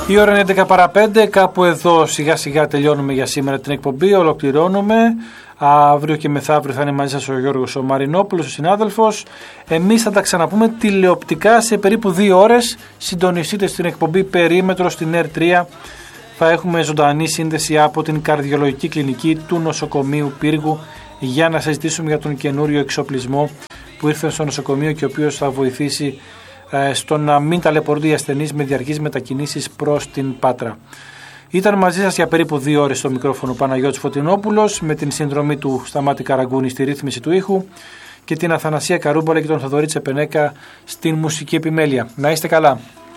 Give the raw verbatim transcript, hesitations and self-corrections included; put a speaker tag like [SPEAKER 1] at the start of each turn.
[SPEAKER 1] Η ώρα είναι έντεκα παρά πέντε, κάπου εδώ σιγά σιγά τελειώνουμε για σήμερα την εκπομπή, ολοκληρώνουμε. Αύριο και μεθαύριο θα είναι μαζί σας ο Γιώργος ο Μαρινόπουλος, ο συνάδελφος. Εμείς θα τα ξαναπούμε τηλεοπτικά σε περίπου δύο ώρες. Συντονιστείτε στην εκπομπή Περίμετρο στην Ερ τρία. Θα έχουμε ζωντανή σύνδεση από την καρδιολογική κλινική του νοσοκομείου Πύργου για να συζητήσουμε για τον καινούριο εξοπλισμό που ήρθε στο νοσοκομείο και ο οποίος θα βοηθήσει στο να μην ταλαιπωρούνται οι ασθενείς με διαρκείς μετακινήσεις προς την Πάτρα. Ήταν μαζί σας για περίπου δύο ώρες στο μικρόφωνο Παναγιώτης Φωτεινόπουλος, με την συνδρομή του Σταμάτη Καραγκούνη στη ρύθμιση του ήχου και την Αθανασία Καρούμπαλα και τον Θοδωρή Τσεπενέκα στην μουσική επιμέλεια. Να είστε καλά.